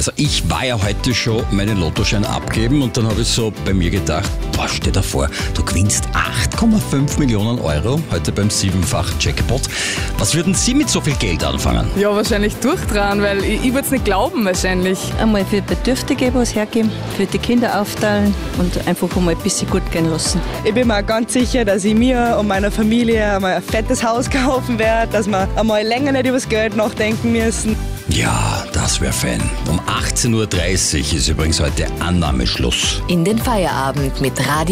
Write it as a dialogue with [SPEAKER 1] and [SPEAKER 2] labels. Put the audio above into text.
[SPEAKER 1] Also ich war ja heute schon meinen Lottoschein abgeben und dann habe ich so bei mir gedacht, boah, stell dir vor, du gewinnst 8,5 Millionen Euro heute beim 7-fach-Jackpot. Was würden Sie mit so viel Geld anfangen?
[SPEAKER 2] Ja, wahrscheinlich durchdrehen, weil ich würde es nicht glauben wahrscheinlich.
[SPEAKER 3] Einmal für Bedürftige was hergeben, für die Kinder aufteilen und einfach einmal ein bisschen gut gehen lassen.
[SPEAKER 4] Ich bin mir ganz sicher, dass ich mir und meiner Familie einmal ein fettes Haus kaufen werde, dass wir einmal länger nicht über das Geld nachdenken müssen.
[SPEAKER 1] Ja, das wäre fein. Um 18.30 Uhr ist übrigens heute Annahmeschluss.
[SPEAKER 5] In den Feierabend mit Radio